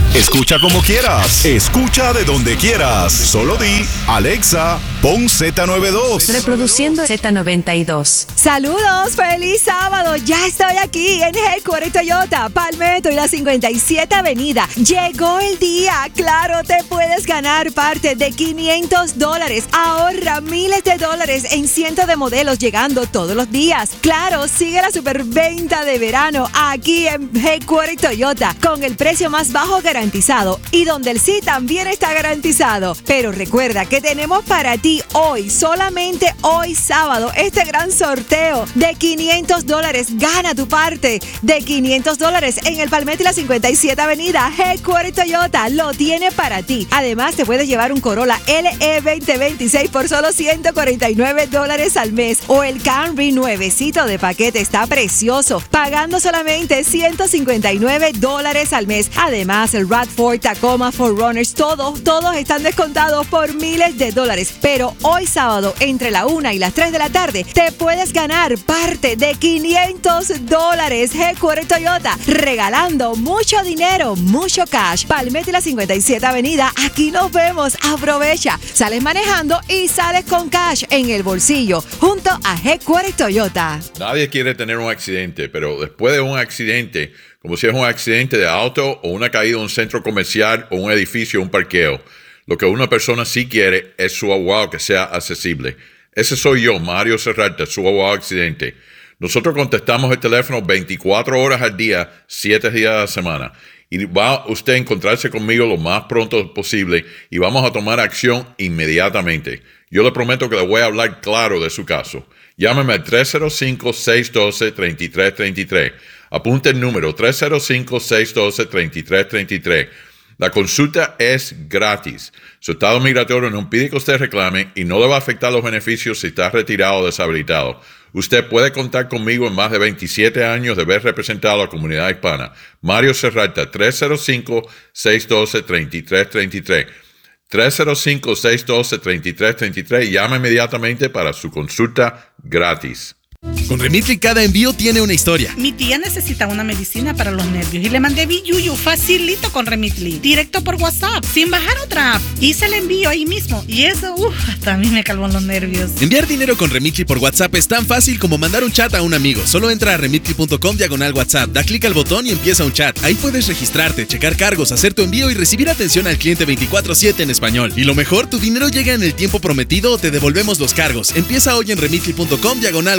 Escucha como quieras. Escucha de donde quieras. Solo di, Alexa, pon Z92. Reproduciendo Z92. Saludos, feliz sábado. Ya estoy aquí en Headquarter Toyota, Palmetto y la 57 Avenida. Llegó el día. Claro, te puedes ganar parte de $500. Ahorra miles de dólares en cientos de modelos llegando todos los días. Claro, sigue la superventa de verano aquí en Headquarter Toyota con el precio más bajo garantizado y donde el sí también está garantizado. Pero recuerda que tenemos para ti hoy, solamente hoy sábado, este gran sorteo de $500. Gana tu parte de $500 en el Palmetto y la 57 Avenida. Headquarter Toyota lo tiene para ti. Además, te puedes llevar un Corolla LE 2026 por solo $149 al mes. O el Camry nuevecito de paquete está precioso, pagando solamente $159 al mes. Además, el RAV4, Tacoma, 4Runners, todos están descontados por miles de dólares. Pero hoy sábado, entre la 1 y las 3 de la tarde, te puedes ganar parte de $500. Headquarter Toyota, regalando mucho dinero, mucho cash. Palmetto y la 57 Avenida, aquí nos vemos. Aprovecha, sales manejando y sales con cash en el bolsillo, junto a Headquarter Toyota. Nadie quiere tener un accidente, pero después de un accidente, como si es un accidente de auto o una caída en un centro comercial o un edificio o un parqueo, lo que una persona sí quiere es su abogado que sea accesible. Ese soy yo, Mario Serralta, su abogado accidente. Nosotros contestamos el teléfono 24 horas al día, 7 días a la semana. Y va usted a encontrarse conmigo lo más pronto posible y vamos a tomar acción inmediatamente. Yo le prometo que le voy a hablar claro de su caso. Llámeme al 305-612-3333. Apunte el número 305-612-3333. La consulta es gratis. Su estado migratorio no impide que usted reclame y no le va a afectar los beneficios si está retirado o deshabilitado. Usted puede contar conmigo en más de 27 años de haber representado a la comunidad hispana. Mario Serralta, 305-612-3333. 305-612-3333. Llama inmediatamente para su consulta gratis. Con Remitly cada envío tiene una historia. Mi tía necesita una medicina para los nervios y le mandé Biyuyu facilito con Remitly, directo por WhatsApp, sin bajar otra app. Hice el envío ahí mismo y eso, hasta a mí me calmó los nervios. Enviar dinero con Remitly por WhatsApp es tan fácil como mandar un chat a un amigo. Solo entra a remitly.com/WhatsApp, da clic al botón y empieza un chat. Ahí puedes registrarte, checar cargos, hacer tu envío y recibir atención al cliente 24/7 en español. Y lo mejor, tu dinero llega en el tiempo prometido o te devolvemos los cargos. Empieza hoy en remitly.com/WhatsApp.